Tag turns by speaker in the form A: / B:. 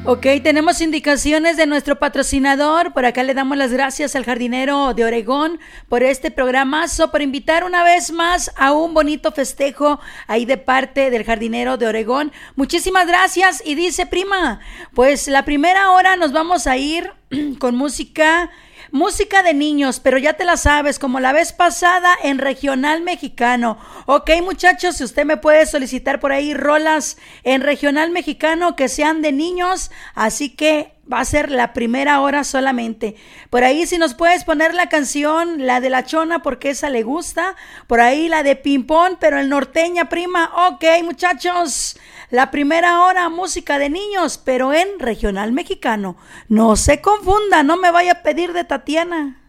A: Ok, tenemos indicaciones de nuestro patrocinador. Por acá le damos las gracias al Jardinero de Oregón por este programazo, por invitar una vez más a un bonito festejo ahí de parte del Jardinero de Oregón. Muchísimas gracias. Y dice, prima, pues la primera hora nos vamos a ir con música de niños, pero ya te la sabes, como la vez pasada en Regional Mexicano. Ok, muchachos, si usted me puede solicitar por ahí rolas en Regional Mexicano que sean de niños, así que va a ser la primera hora solamente. Por ahí si nos puedes poner la canción, la de La Chona, porque esa le gusta. Por ahí la de Pimpón, pero el norteña, prima. Ok, muchachos, la primera hora música de niños, pero en Regional Mexicano. No se confunda, no me vaya a pedir de Tatiana.